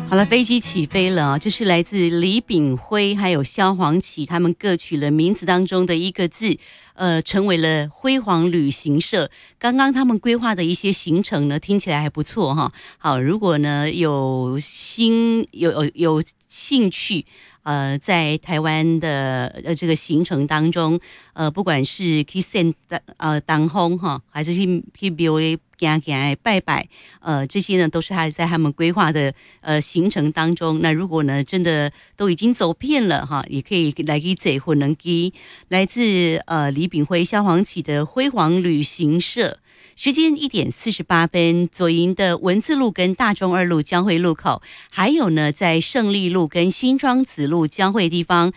好了，飞机起飞了啊！这是来自李炳辉还有萧煌奇他们各取了名字当中的一个字，成为了辉煌旅行社。刚刚他们规划的一些行程呢，听起来还不错哈。好，如果呢有兴趣。在台湾的这个行程当中，不管是去县当风哈，还是去庙里行行拜拜，这些呢都是在他们规划的行程当中。那如果呢真的都已经走遍了哈，也可以来去坐火能机，来自李炳辉、萧煌奇的辉煌旅行社。时间1:48，左营的文字路跟大中二路交汇路口，还有呢，在胜利路跟新庄子路交汇地方